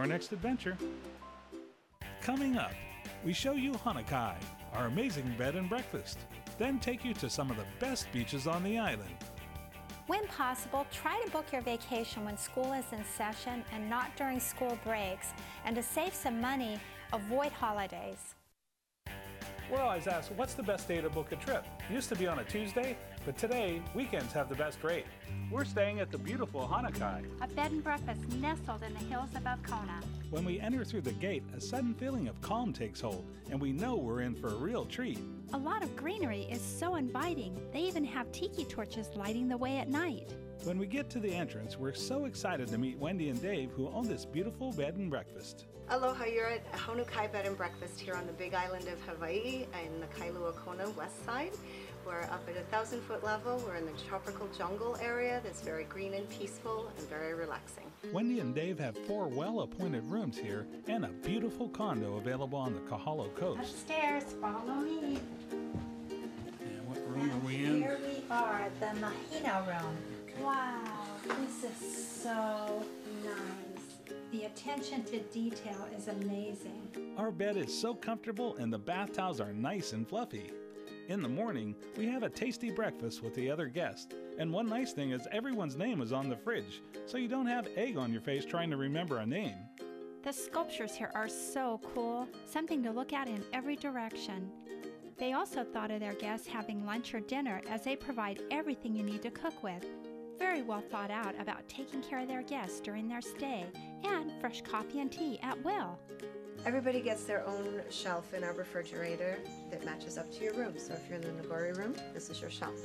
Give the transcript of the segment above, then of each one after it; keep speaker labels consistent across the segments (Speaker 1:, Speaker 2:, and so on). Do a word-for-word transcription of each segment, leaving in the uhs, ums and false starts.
Speaker 1: our next adventure. Coming up, we show you Hanukkah, our amazing bed and breakfast, then take you to some of the best beaches on the island.
Speaker 2: When possible, try to book your vacation when school is in session and not during school breaks. And to save some money, avoid holidays.
Speaker 1: We're always asked, what's the best day to book a trip? Used to be on a Tuesday, but today, weekends have the best rate. We're staying at the beautiful Hanukkah.
Speaker 2: A bed and breakfast nestled in the hills above Kona.
Speaker 1: When we enter through the gate, a sudden feeling of calm takes hold, and we know we're in for a real treat.
Speaker 2: A lot of greenery is so inviting. They even have tiki torches lighting the way at night.
Speaker 1: When we get to the entrance, we're so excited to meet Wendy and Dave, who own this beautiful bed and breakfast.
Speaker 3: Aloha, you're at Hanukkah Bed and Breakfast here on the big island of Hawaii in the Kailua Kona west side. We're up at a thousand foot level. We're in the tropical jungle area that's very green and peaceful and very relaxing.
Speaker 1: Wendy and Dave have four well-appointed rooms here and a beautiful condo available on the Kahalo coast.
Speaker 2: Upstairs, follow me.
Speaker 1: And what room are we in?
Speaker 2: Here we are, the Mahina room. Wow, this is so nice. The attention to detail is amazing.
Speaker 1: Our bed is so comfortable and the bath towels are nice and fluffy. In the morning, we have a tasty breakfast with the other guests. And one nice thing is everyone's name is on the fridge, so you don't have egg on your face trying to remember a name.
Speaker 2: The sculptures here are so cool, something to look at in every direction. They also thought of their guests having lunch or dinner as they provide everything you need to cook with. Very well thought out about taking care of their guests during their stay, and fresh coffee and tea at will.
Speaker 3: Everybody gets their own shelf in our refrigerator that matches up to your room. So if you're in the Nagori room, this is your shelf.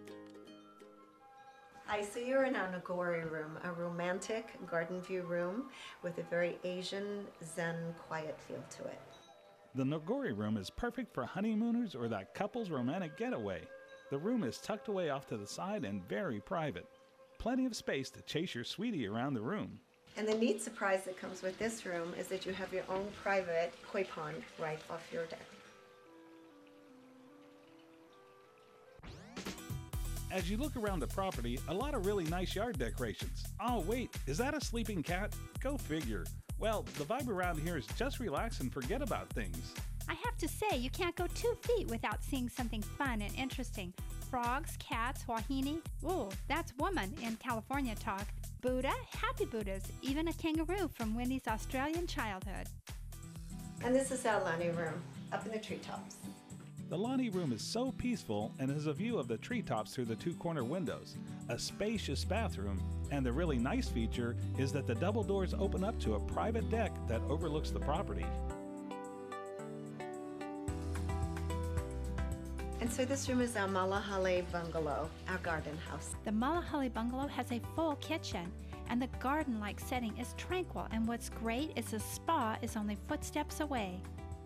Speaker 3: Hi, so you're in our Nagori room, a romantic garden view room with a very Asian, Zen, quiet feel to it.
Speaker 1: The Nagori room is perfect for honeymooners or that couple's romantic getaway. The room is tucked away off to the side and very private. Plenty of space to chase your sweetie around the room.
Speaker 3: And the neat surprise that comes with this room is that you have your own private koi pond right off your deck.
Speaker 1: As you look around the property, a lot of really nice yard decorations. Oh wait, is that a sleeping cat? Go figure. Well, the vibe around here is just relax and forget about things.
Speaker 2: I have to say, you can't go two feet without seeing something fun and interesting. Frogs, cats, wahine. Ooh, that's woman in California talk. Buddha, happy Buddhas, even a kangaroo from Wendy's Australian childhood.
Speaker 3: And this is our Lani room, up in the treetops.
Speaker 1: The Lani room is so peaceful and has a view of the treetops through the two corner windows, a spacious bathroom, and the really nice feature is that the double doors open up to a private deck that overlooks the property.
Speaker 3: And so this room is our Malahale bungalow, our garden house.
Speaker 2: The Malahale bungalow has a full kitchen, and the garden-like setting is tranquil, and what's great is the spa is only footsteps away.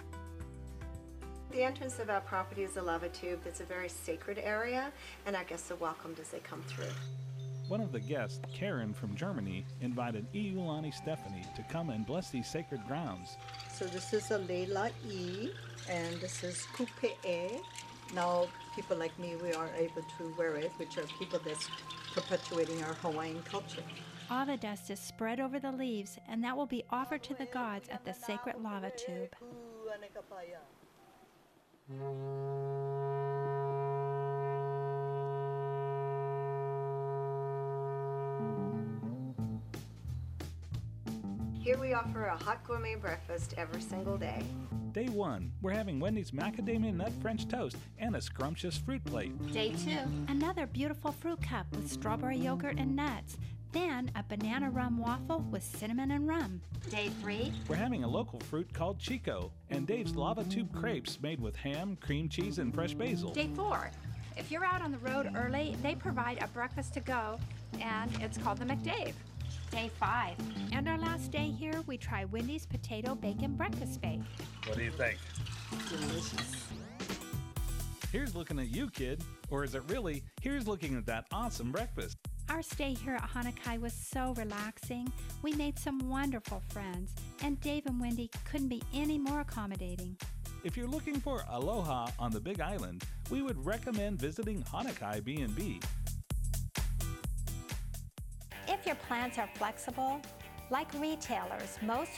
Speaker 3: The entrance of our property is a lava tube that's a very sacred area, and our guests are welcomed as they come through.
Speaker 1: One of the guests, Karen from Germany, invited Iulani Stephanie to come and bless these sacred grounds.
Speaker 4: So this is a Leila E, and this is Kupe'e. Now, people like me, we are able to wear it, which are people that's perpetuating our Hawaiian culture.
Speaker 2: Ava dust is spread over the leaves, and that will be offered to the gods at the sacred lava tube.
Speaker 3: Here we offer a hot gourmet breakfast every single day.
Speaker 1: Day one, we're having Wendy's macadamia nut French toast and a scrumptious fruit plate.
Speaker 2: Day two, another beautiful fruit cup with strawberry yogurt and nuts. Then a banana rum waffle with cinnamon and rum. Day three,
Speaker 1: we're having a local fruit called Chico and Dave's lava tube crepes made with ham, cream cheese, and fresh basil.
Speaker 2: Day four, if you're out on the road early, they provide a breakfast to go, and it's called the McDave. Day five, and our last day here, we try Wendy's potato bacon breakfast bake.
Speaker 1: What do you think?
Speaker 4: Delicious.
Speaker 1: Here's looking at you, kid. Or is it really, here's looking at that awesome breakfast.
Speaker 2: Our stay here at Hanukkah was so relaxing. We made some wonderful friends, and Dave and Wendy couldn't be any more accommodating.
Speaker 1: If you're looking for aloha on the Big Island, we would recommend visiting Hanukkah B and B.
Speaker 2: If your plans are flexible, like retailers, most